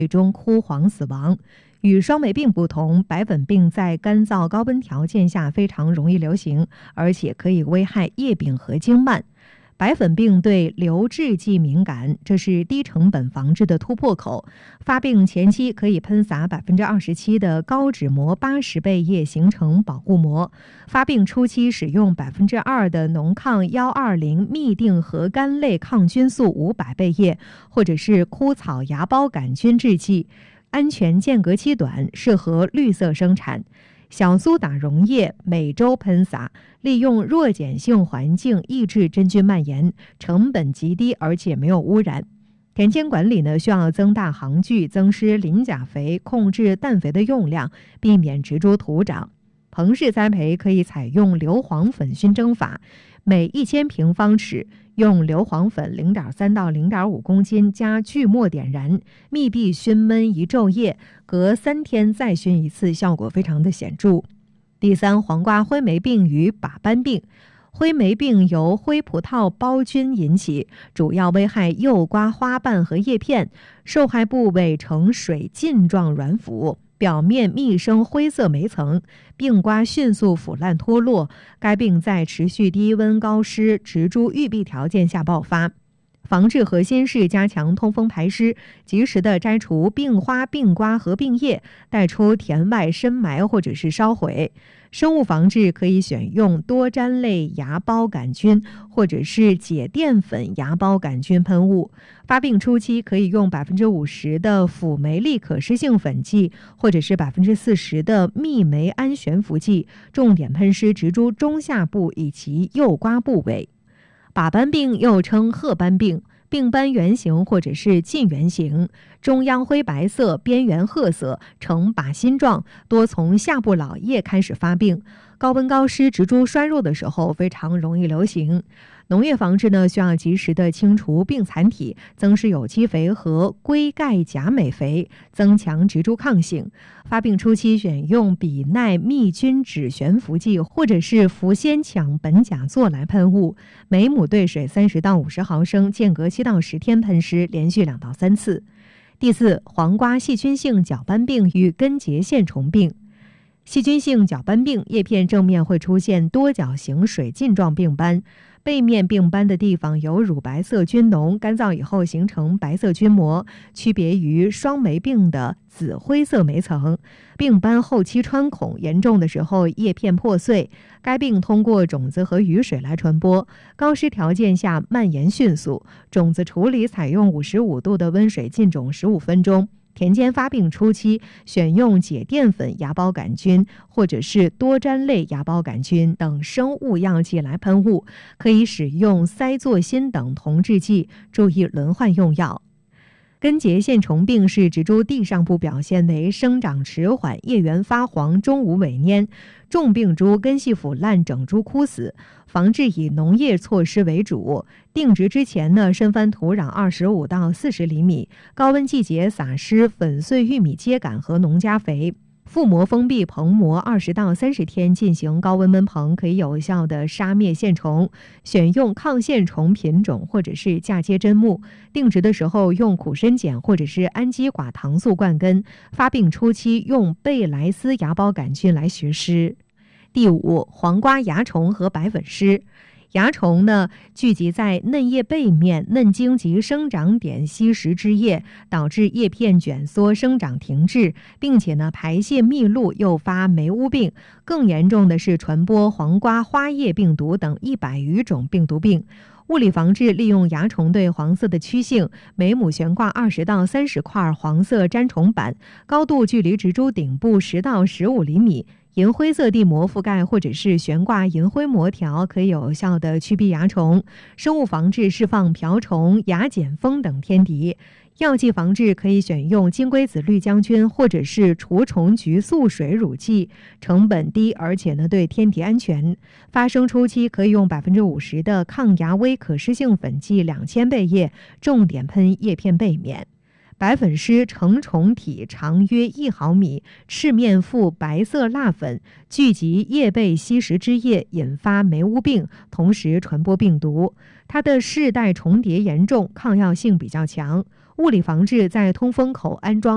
最终枯黄死亡。与双霉病不同，白粉病在干燥高温条件下非常容易流行，而且可以危害叶柄和经蔓。白粉病对硫制剂敏感，这是低成本防治的突破口。发病前期可以喷洒27%的高脂膜80倍液形成保护膜，发病初期使用2%的农抗120嘧啶核苷类抗菌素500倍液，或者是枯草芽孢杆菌制剂，安全间隔期短，适合绿色生产。小苏打溶液每周喷洒，利用弱碱性环境抑制真菌蔓延，成本极低，而且没有污染。田间管理呢，需要增大行距，增施磷钾肥，控制氮肥的用量，避免植株徒长。棚式栽培可以采用硫磺粉熏蒸法，每1000平方尺用硫磺粉0.3到0.5公斤加锯末点燃，密闭熏焖一昼夜，隔3天再熏一次，效果非常的显著。第三，黄瓜灰霉病与靶斑病。灰霉病由灰葡萄孢菌引起，主要危害柚瓜花瓣和叶片，受害部位呈水浸状软腐，表面密生灰色霉层，病瓜迅速腐烂脱落。该病在持续低温高湿、植株郁闭条件下爆发。防治核心是加强通风排湿，及时的摘除病花、病瓜和病叶，带出田外深埋或者是烧毁。生物防治可以选用多苷类芽孢杆菌或者是解淀粉芽孢杆菌喷雾。发病初期可以用50%的辅酶利可湿性粉剂，或者是40%的嘧酶胺悬浮剂，重点喷施植株中下部以及柚瓜部位。靶斑病又称褐斑病，病斑圆形或者是近圆形，中央灰白色，边缘褐色，呈靶心状，多从下部老叶开始发病。高温高湿、植株衰弱的时候非常容易流行。农业防治呢，需要及时的清除病残体，增施有机肥和硅钙钾镁肥，增强植株抗性。发病初期选用比奈嘧菌酯悬浮剂或者是氟酰羟苯甲唑来喷雾，每亩兑水30到50毫升，间隔7到10天喷施，连续2到3次。第四，黄瓜细菌性角斑病与根节线虫病。细菌性角斑病叶片正面会出现多角形水浸状病斑，背面病斑的地方有乳白色菌脓，干燥以后形成白色菌膜，区别于双霉病的紫灰色霉层。病斑后期穿孔，严重的时候叶片破碎。该病通过种子和雨水来传播，高湿条件下蔓延迅速。种子处理采用55度的温水浸种15分钟。田间发病初期，选用解淀粉芽孢杆菌或者是多苷类芽孢杆菌等生物药剂来喷雾，可以使用塞唑辛等同制剂，注意轮换用药。根节线虫病是植株地上部表现为生长迟缓、叶缘发黄、中无萎蔫，重病株根系腐烂，整株枯死。防治以农业措施为主。定植之前呢，深翻土壤25到40厘米，高温季节撒施粉碎玉米秸秆和农家肥。覆膜封闭棚膜20到30天进行高温焖棚，可以有效的杀灭线虫。选用抗线虫品种或者是嫁接针木。定植的时候用苦参碱或者是氨基寡糖素灌根。发病初期用贝莱斯芽孢杆菌来学施。第五，黄瓜蚜虫和白粉虱。蚜虫呢，聚集在嫩叶背面、嫩茎及生长点吸食汁液，导致叶片卷缩、生长停滞，并且呢排泄密录，诱发霉污病。更严重的是传播黄瓜花叶病毒等100余种病毒病。物理防治利用蚜虫对黄色的趋性，每亩悬挂20到30块黄色粘虫板，高度距离植株顶部10到15厘米。银灰色地膜覆盖或者是悬挂银灰膜条，可以有效的驱避蚜虫。生物防治释放瓢虫、芽碱蜂等天敌。药剂防治可以选用金龟子绿浆菌或者是除虫菊素水乳剂，成本低，而且呢对天敌安全。发生初期可以用50%的抗芽微可湿性粉剂2000倍液，重点喷叶片背面。白粉虱成虫体长约1毫米，赤面附白色蜡粉，聚集叶背吸食汁液，引发霉污病，同时传播病毒。它的世代重叠严重，抗药性比较强。物理防治在通风口安装